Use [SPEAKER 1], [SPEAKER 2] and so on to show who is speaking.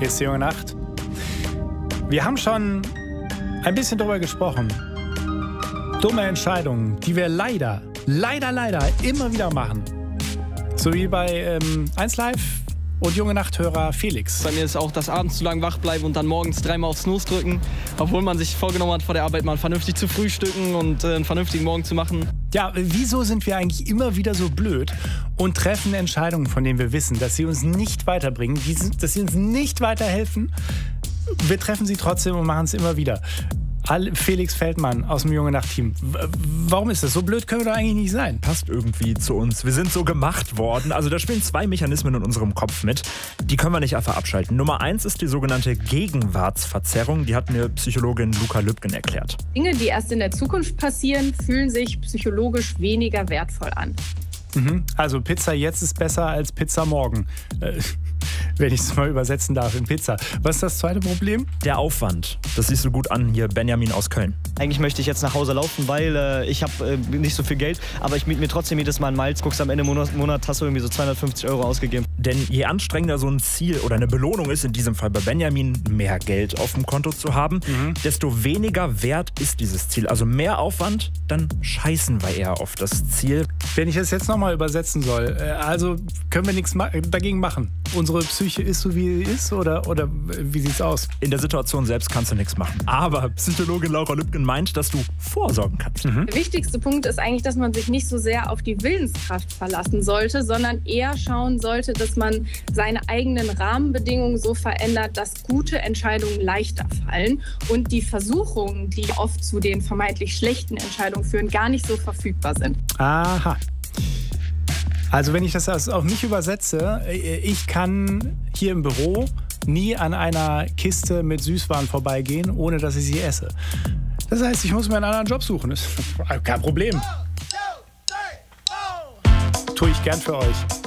[SPEAKER 1] Hier ist die junge Nacht. Wir haben schon ein bisschen darüber gesprochen. Dumme Entscheidungen, die wir leider immer wieder machen. So wie bei 1Live und junge Nachthörer Felix.
[SPEAKER 2] Bei mir ist auch das abends zu lang wach bleiben und dann morgens dreimal auf Snooze drücken, obwohl man sich vorgenommen hat, vor der Arbeit mal vernünftig zu frühstücken und einen vernünftigen Morgen zu machen.
[SPEAKER 1] Ja, wieso sind wir eigentlich immer wieder so blöd und treffen Entscheidungen, von denen wir wissen, dass sie uns nicht weiterbringen, dass sie uns nicht weiterhelfen? Wir treffen sie trotzdem und machen es immer wieder. Felix Feldmann aus dem junge Nacht-Team. Warum ist das? So blöd können wir doch eigentlich nicht sein.
[SPEAKER 3] Passt irgendwie zu uns. Wir sind so gemacht worden. Also da spielen zwei Mechanismen in unserem Kopf mit. Die können wir nicht einfach abschalten. Nummer 1 ist die sogenannte Gegenwartsverzerrung. Die hat mir Psychologin Luca Lübgen erklärt.
[SPEAKER 4] Dinge, die erst in der Zukunft passieren, fühlen sich psychologisch weniger wertvoll an.
[SPEAKER 1] Also Pizza jetzt ist besser als Pizza morgen. Wenn ich es mal übersetzen darf in Pizza. Was ist das zweite Problem?
[SPEAKER 3] Der Aufwand. Das siehst du gut an, hier Benjamin aus Köln.
[SPEAKER 5] Eigentlich möchte ich jetzt nach Hause laufen, weil ich habe nicht so viel Geld, aber ich miete mir trotzdem jedes Mal einen Malz. Guckst am Ende Monat hast du irgendwie so 250 € ausgegeben.
[SPEAKER 3] Denn je anstrengender so ein Ziel oder eine Belohnung ist, in diesem Fall bei Benjamin, mehr Geld auf dem Konto zu haben, desto weniger wert ist dieses Ziel. Also mehr Aufwand, dann scheißen wir eher auf das Ziel.
[SPEAKER 1] Wenn ich es jetzt nochmal übersetzen soll, also können wir nichts dagegen machen. Unsere Psyche ist so, wie sie ist, oder wie sieht's aus?
[SPEAKER 3] In der Situation selbst kannst du nichts machen. Aber Psychologin Laura Lübgen meint, dass du vorsorgen kannst.
[SPEAKER 4] Der wichtigste Punkt ist eigentlich, dass man sich nicht so sehr auf die Willenskraft verlassen sollte, sondern eher schauen sollte, dass man seine eigenen Rahmenbedingungen so verändert, dass gute Entscheidungen leichter fallen und die Versuchungen, die oft zu den vermeintlich schlechten Entscheidungen führen, gar nicht so verfügbar sind.
[SPEAKER 1] Aha. Also wenn ich das auf mich übersetze, ich kann hier im Büro nie an einer Kiste mit Süßwaren vorbeigehen, ohne dass ich sie esse. Das heißt, ich muss mir einen anderen Job suchen. Das ist kein Problem. Tue ich gern für euch.